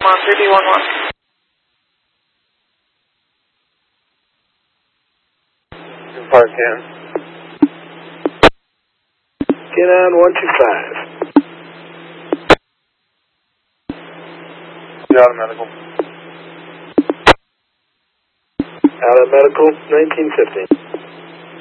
on 3B11. Park in. Get on 125. Out of medical. Out of medical, 1950.